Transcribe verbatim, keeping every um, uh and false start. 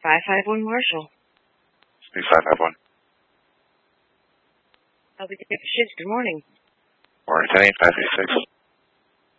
five five one Marshall. Speak five five one. I'll be taking shifts. Good morning. Morning, ten eight five eight six.